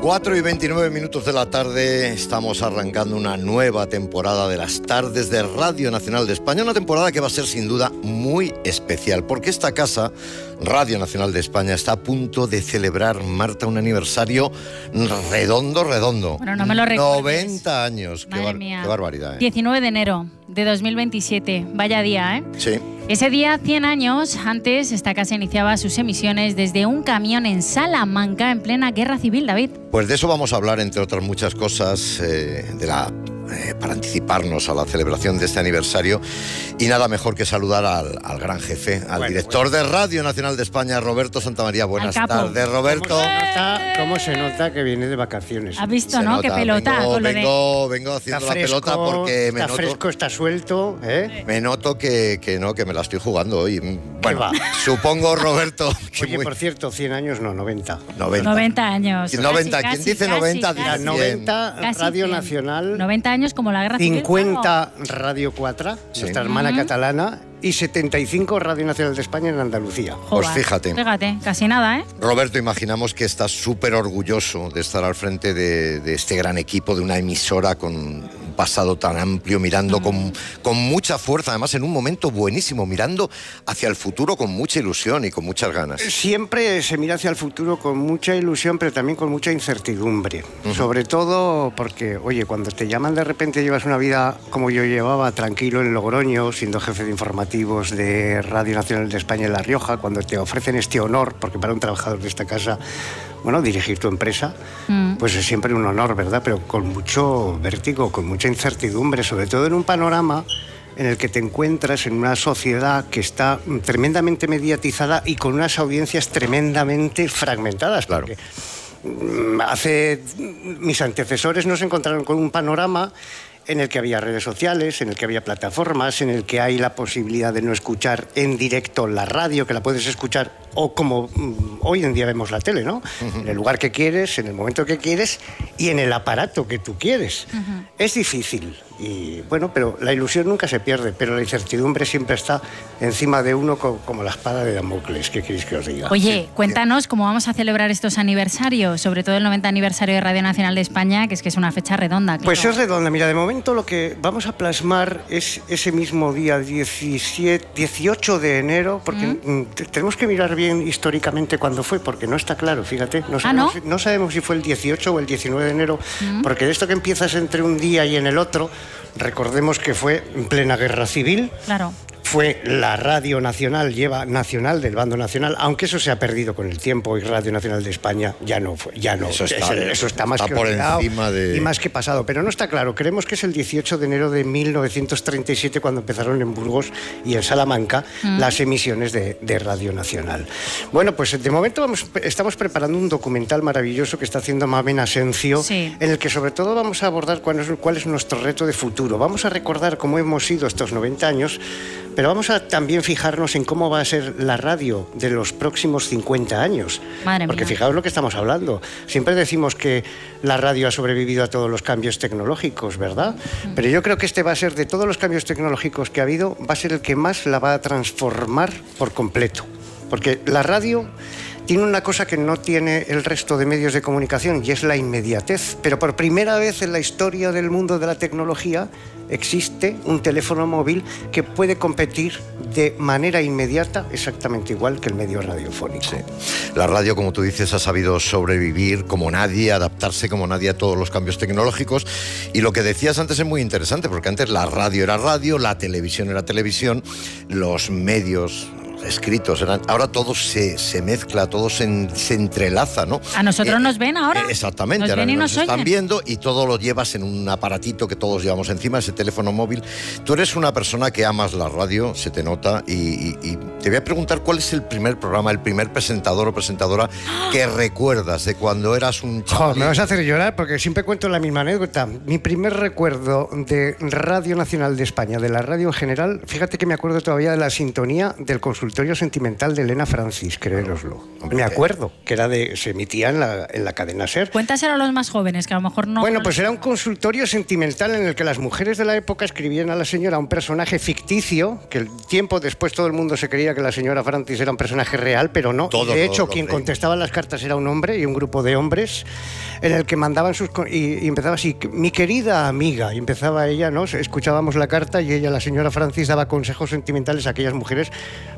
4:29 de la tarde, estamos arrancando una nueva temporada de las tardes de Radio Nacional de España, una temporada que va a ser sin duda muy especial, porque esta casa, Radio Nacional de España, está a punto de celebrar, Marta, un aniversario redondo. Bueno, no me lo recuerdes. 90 años, Madre mía. Qué barbaridad, ¿eh? 19 de enero de 2027, vaya día, ¿eh? Sí. Ese día, 100 años antes, esta casa iniciaba sus emisiones desde un camión en Salamanca en plena guerra civil, David. Pues de eso vamos a hablar, entre otras muchas cosas, para anticiparnos a la celebración de este aniversario. Y nada mejor que saludar al gran jefe, al director de Radio Nacional de España, Roberto Santamaría. Buenas tardes, Roberto. ¿Cómo se nota que viene de vacaciones? ¿Has visto, no? Qué pelota. Vengo haciendo la pelota porque me está noto... fresco, está suelto, ¿eh? Me noto que me la estoy jugando hoy. Bueno, supongo, Roberto... que Oye, por cierto, 100 años no, 90. 90 años. 90. ¿Quién dice 90? Casi. 90 Casi Radio 100. Nacional. 90 años como la guerra civil. 50 Radio 4, nuestra hermana catalana, y 75 Radio Nacional de España en Andalucía. Pues fíjate, casi nada, ¿eh? Roberto, imaginamos que estás súper orgulloso de estar al frente de este gran equipo, de una emisora con un pasado tan amplio, mirando con mucha fuerza, además en un momento buenísimo, mirando hacia el futuro con mucha ilusión y con muchas ganas. Siempre se mira hacia el futuro con mucha ilusión, pero también con mucha incertidumbre. Sobre todo porque, oye, cuando te llaman de repente, llevas una vida como yo llevaba, tranquilo en Logroño, siendo jefe de informativos de Radio Nacional de España en La Rioja, cuando te ofrecen este honor, porque para un trabajador de esta casa, bueno, dirigir tu empresa, pues es siempre un honor, ¿verdad? Pero con mucho vértigo, con mucha incertidumbre, sobre todo en un panorama en el que te encuentras en una sociedad que está tremendamente mediatizada y con unas audiencias tremendamente fragmentadas. Claro. Mis antecesores nos encontraron con un panorama en el que había redes sociales, en el que había plataformas, en el que hay la posibilidad de no escuchar en directo la radio, que la puedes escuchar, o como hoy en día vemos la tele, ¿no? En el lugar que quieres, en el momento que quieres y en el aparato que tú quieres. Es difícil, y bueno, pero la ilusión nunca se pierde, pero la incertidumbre siempre está encima de uno como la espada de Damocles. ¿Qué queréis que os diga? Oye, cuéntanos cómo vamos a celebrar estos aniversarios, sobre todo el 90 aniversario de Radio Nacional de España, que es una fecha redonda. Claro. Pues es redonda. Mira, de momento lo que vamos a plasmar es ese mismo día, 18 de enero, porque tenemos que mirar bien históricamente cuándo fue, porque no está claro, fíjate. No sabemos si fue el 18 o el 19 de enero, porque de esto que empiezas entre un día y en el otro, recordemos que fue en plena guerra civil. Claro. Fue la Radio Nacional, nacional del bando nacional, aunque eso se ha perdido con el tiempo y Radio Nacional de España ya no fue, Eso está más que por encima y más que pasado, pero no está claro. Creemos que es el 18 de enero de 1937 cuando empezaron en Burgos y en Salamanca las emisiones de Radio Nacional. Bueno, pues de momento estamos preparando un documental maravilloso que está haciendo Mamen Asencio, en el que sobre todo vamos a abordar cuál es nuestro reto de futuro. Vamos a recordar cómo hemos sido estos 90 años, pero vamos a también fijarnos en cómo va a ser la radio de los próximos 50 años. Porque fijaos lo que estamos hablando. Siempre decimos que la radio ha sobrevivido a todos los cambios tecnológicos, ¿verdad? Pero yo creo que este va a ser, de todos los cambios tecnológicos que ha habido, va a ser el que más la va a transformar por completo. Porque la radio tiene una cosa que no tiene el resto de medios de comunicación, y es la inmediatez. Pero por primera vez en la historia del mundo de la tecnología existe un teléfono móvil que puede competir de manera inmediata exactamente igual que el medio radiofónico. Sí. La radio, como tú dices, ha sabido sobrevivir como nadie, adaptarse como nadie a todos los cambios tecnológicos. Y lo que decías antes es muy interesante, porque antes la radio era radio, la televisión era televisión, los medios escritos eran... Ahora todo se mezcla, todo se entrelaza, ¿no? A nosotros nos ven ahora. Exactamente, nos ahora ven y nos están oyen. viendo, y todo lo llevas en un aparatito que todos llevamos encima, ese teléfono móvil. Tú eres una persona que amas la radio, se te nota, y te voy a preguntar cuál es el primer programa, el primer presentador o presentadora que recuerdas de cuando eras un chaval. Me vas a hacer llorar porque siempre cuento la misma anécdota. Mi primer recuerdo de Radio Nacional de España, de la radio en general, fíjate que me acuerdo todavía de la sintonía del consultorio consultorio sentimental de Elena Francis, créenoslo. Me acuerdo que se emitía en la cadena SER. Cuéntaselo a los más jóvenes, que a lo mejor no... Bueno, pues era un consultorio sentimental en el que las mujeres de la época escribían a la señora un personaje ficticio, que el tiempo después todo el mundo se creía que la señora Francis era un personaje real, pero no. De hecho, quien contestaba las cartas era un hombre y un grupo de hombres, en el que mandaban y empezaba así: mi querida amiga, y empezaba ella, ¿no? Escuchábamos la carta y ella, la señora Francis, daba consejos sentimentales a aquellas mujeres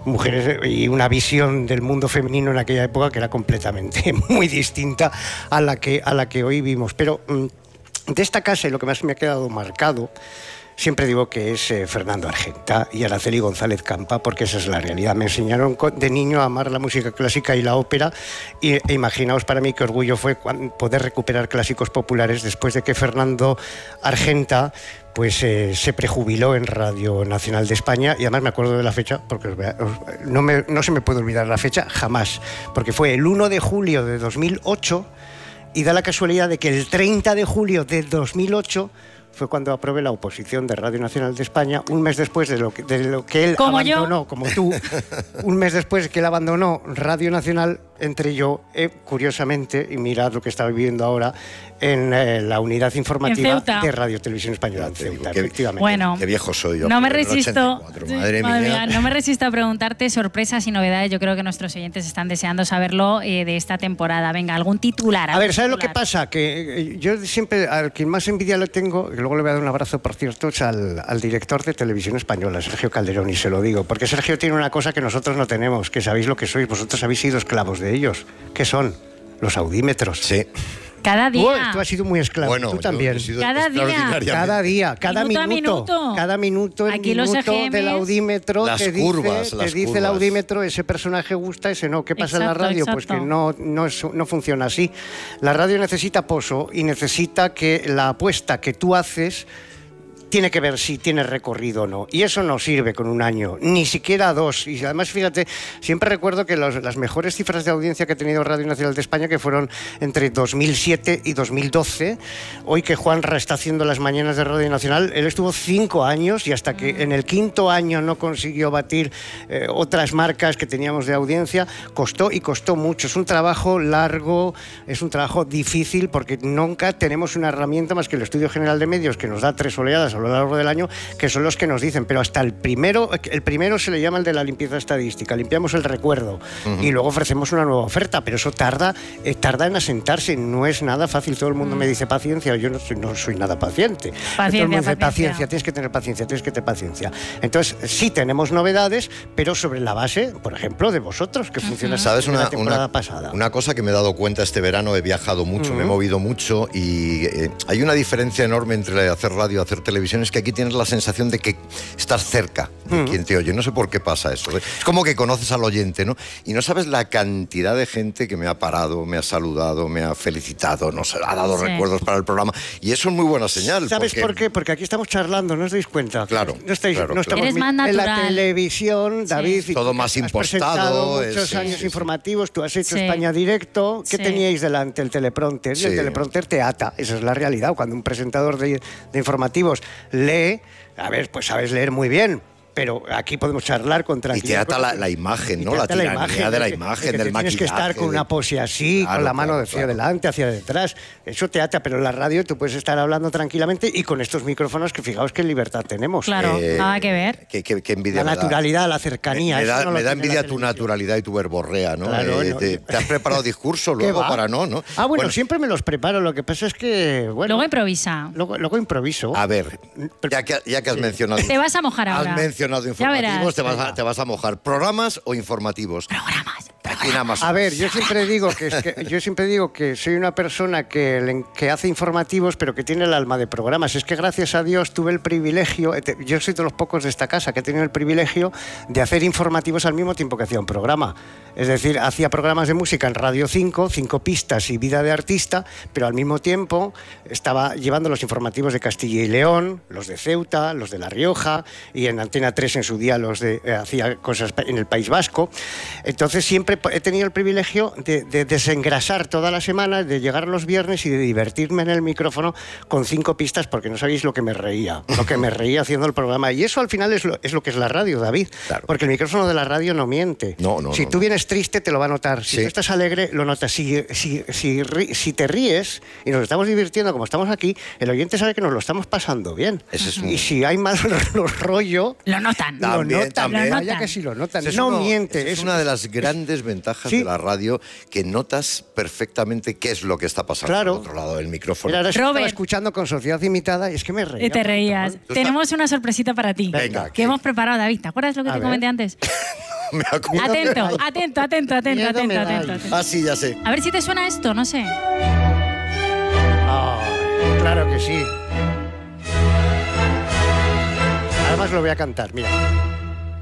y una visión del mundo femenino en aquella época que era completamente muy distinta a la que hoy vimos. Pero de esta casa, y lo que más me ha quedado marcado, siempre digo que es Fernando Argenta y Araceli González Campa, porque esa es la realidad. Me enseñaron de niño a amar la música clásica y la ópera, e imaginaos para mí qué orgullo fue poder recuperar clásicos populares después de que Fernando Argenta pues se prejubiló en Radio Nacional de España. Y además me acuerdo de la fecha, porque no se me puede olvidar la fecha jamás, porque fue el 1 de julio de 2008, y da la casualidad de que el 30 de julio de 2008 fue cuando aprobé la oposición de Radio Nacional de España, un mes después de lo que él abandonó, como tú, un mes después de que él abandonó Radio Nacional, entré yo, curiosamente, y mirad lo que está viviendo ahora, en la unidad informativa de Radio Televisión Española en Ceuta, efectivamente. Bueno, qué viejo soy yo. No me resisto, madre mía, no me resisto a preguntarte sorpresas y novedades. Yo creo que nuestros oyentes están deseando saberlo de esta temporada. Venga, algún titular. A ver, ¿sabes lo que pasa? Que yo siempre, al quien más envidia le tengo, y luego le voy a dar un abrazo, por cierto, es al director de Televisión Española, Sergio Calderón, y se lo digo, porque Sergio tiene una cosa que nosotros no tenemos, que sabéis lo que sois, vosotros habéis sido esclavos de ellos. ¿Qué son? Los audímetros. Sí. Cada día. Uy, tú has sido muy esclavo, tú también. Cada día, cada minuto. Cada minuto, el aquí minuto los del audímetro te dice el audímetro, ese personaje gusta, ese no. ¿Qué pasa en la radio? Pues que no funciona así. La radio necesita pozo y necesita que la apuesta que tú haces tiene que ver si tiene recorrido o no. Y eso no sirve con un año, ni siquiera 2. Y además, fíjate, siempre recuerdo que las mejores cifras de audiencia que ha tenido Radio Nacional de España, que fueron entre 2007 y 2012, hoy que Juanra está haciendo las mañanas de Radio Nacional, él estuvo 5 años y hasta que en el 5º año no consiguió batir otras marcas que teníamos de audiencia, costó mucho. Es un trabajo largo, es un trabajo difícil, porque nunca tenemos una herramienta más que el Estudio General de Medios, que nos da 3 oleadas a lo largo del año, que son los que nos dicen, pero hasta el primero se le llama el de la limpieza estadística, limpiamos el recuerdo y luego ofrecemos una nueva oferta, pero eso tarda en asentarse, no es nada fácil. Todo el mundo me dice paciencia, yo no soy nada paciente. Todo el mundo dice paciencia, tienes que tener paciencia. Entonces sí tenemos novedades, pero sobre la base, por ejemplo, de vosotros, que funciona. ¿Sabes la temporada pasada? Una cosa que me he dado cuenta este verano, he viajado mucho, me he movido mucho, y hay una diferencia enorme entre hacer radio y hacer televisión. Es que aquí tienes la sensación de que estás cerca de quien te oye. No sé por qué pasa eso. Es como que conoces al oyente, ¿no? Y no sabes la cantidad de gente que me ha parado, me ha saludado, me ha felicitado, nos ha dado recuerdos para el programa. Y eso es muy buena señal. ¿Sabes por qué? Porque aquí estamos charlando, ¿no os dais cuenta? Claro. No estamos Eres más natural. En la televisión, David. Sí. Todo más impostado. Muchos años informativos, tú has hecho España Directo. ¿Qué teníais delante? El teleprompter. Y el teleprompter te ata. Esa es la realidad. Cuando un presentador de informativos lee, a ver, pues sabes leer muy bien, pero aquí podemos charlar con tranquilidad. Y te ata la imagen, ¿no? La tiranía de la imagen, del maquillaje. Tienes que estar con una pose así, con la mano hacia adelante, hacia detrás. Eso te ata, pero en la radio tú puedes estar hablando tranquilamente y con estos micrófonos que fijaos qué libertad tenemos. Claro, nada que ver. Qué envidia. La naturalidad, la cercanía. Me da envidia tu naturalidad y tu verborrea, ¿no? Claro, ¿Te has preparado discurso luego para no? Bueno, siempre me los preparo. Lo que pasa es que, bueno... Luego improvisa. Luego improviso. A ver, ya que has mencionado... Te vas a mojar ahora. Has mencionado informativos, te vas a mojar. ¿Programas o informativos? Programas. A ver, yo siempre digo que soy una persona que hace informativos, pero que tiene el alma de programas. Es que gracias a Dios tuve el privilegio, yo soy de los pocos de esta casa que he tenido el privilegio de hacer informativos al mismo tiempo que hacía un programa. Es decir, hacía programas de música en Radio 5 pistas y Vida de Artista, pero al mismo tiempo estaba llevando los informativos de Castilla y León, los de Ceuta, los de La Rioja, y en Antena 3 en su día hacía cosas en el País Vasco. Entonces siempre he tenido el privilegio de desengrasar toda la semana, de llegar los viernes y de divertirme en el micrófono con 5 pistas, porque no sabéis lo que me reía haciendo el programa. Y eso al final es lo que es la radio, David. Claro. Porque el micrófono de la radio no miente. Si tú vienes triste, te lo va a notar. Si tú estás alegre, lo notas. Si te ríes y nos estamos divirtiendo como estamos aquí, el oyente sabe que nos lo estamos pasando bien. Y si hay mal rollo... Lo notan. También. Vaya que sí lo notan. Es No miente. Es una de las grandes ventajas de la radio, que notas perfectamente qué es lo que está pasando al otro lado del micrófono. Ahora estaba escuchando con Sociedad Imitada y es que me reía. Y te reías. Tenemos una sorpresita para ti. Venga. Que hemos preparado, David. ¿Te acuerdas lo que te comenté antes? Me acuerdo. Atento. Ah, sí, ya sé. A ver si te suena esto, no sé. Claro que sí. Además lo voy a cantar, mira.